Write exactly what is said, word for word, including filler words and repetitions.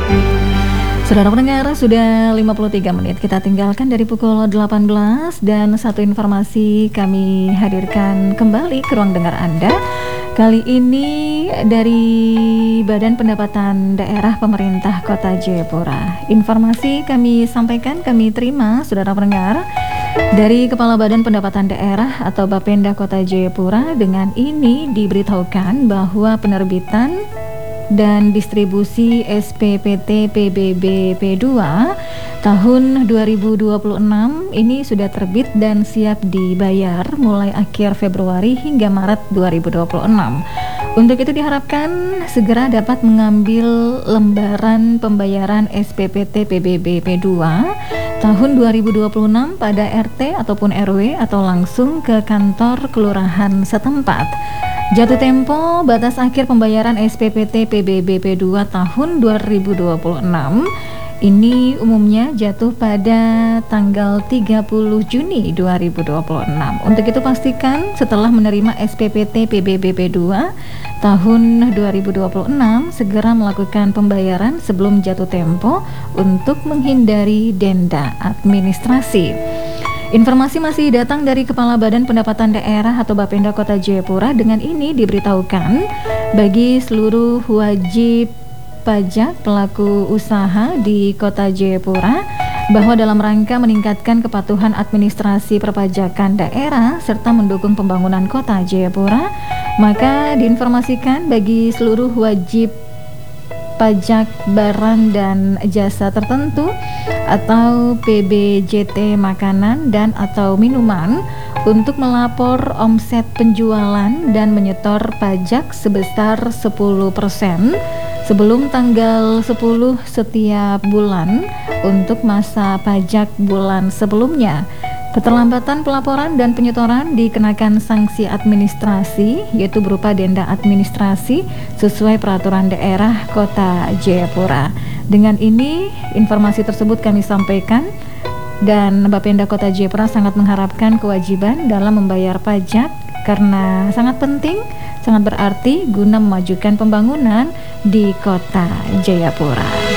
Saudara pendengar, sudah lima puluh tiga menit kita tinggalkan dari pukul delapan belas dan satu informasi kami hadirkan kembali ke ruang dengar Anda. Kali ini dari Badan Pendapatan Daerah Pemerintah Kota Jayapura. Informasi kami sampaikan, kami terima saudara pendengar dari Kepala Badan Pendapatan Daerah atau Bapenda Kota Jayapura. Dengan ini diberitahukan bahwa penerbitan dan distribusi S P P T P B B P dua tahun dua ribu dua puluh enam ini sudah terbit dan siap dibayar mulai akhir Februari hingga Maret dua ribu dua puluh enam. Untuk itu diharapkan segera dapat mengambil lembaran pembayaran S P P T P B B P dua tahun dua ribu dua puluh enam pada R T ataupun R W atau langsung ke kantor kelurahan setempat. Jatuh tempo batas akhir pembayaran S P P T P B B P dua tahun dua ribu dua puluh enam ini umumnya jatuh pada tanggal tiga puluh Juni dua ribu dua puluh enam. Untuk itu pastikan setelah menerima S P P T P B B P dua tahun dua ribu dua puluh enam segera melakukan pembayaran sebelum jatuh tempo untuk menghindari denda administrasi. Informasi masih datang dari Kepala Badan Pendapatan Daerah atau Bapenda Kota Jayapura. Dengan ini diberitahukan bagi seluruh wajib pajak pelaku usaha di Kota Jayapura bahwa dalam rangka meningkatkan kepatuhan administrasi perpajakan daerah serta mendukung pembangunan Kota Jayapura, maka diinformasikan bagi seluruh wajib pajak barang dan jasa tertentu atau P B J T makanan dan atau minuman untuk melapor omset penjualan dan menyetor pajak sebesar sepuluh persen sebelum tanggal sepuluh setiap bulan untuk masa pajak bulan sebelumnya. Keterlambatan pelaporan dan penyetoran dikenakan sanksi administrasi, yaitu berupa denda administrasi sesuai peraturan daerah Kota Jayapura. Dengan ini, informasi tersebut kami sampaikan dan Bapenda Kota Jayapura sangat mengharapkan kewajiban dalam membayar pajak karena sangat penting, sangat berarti guna memajukan pembangunan di Kota Jayapura.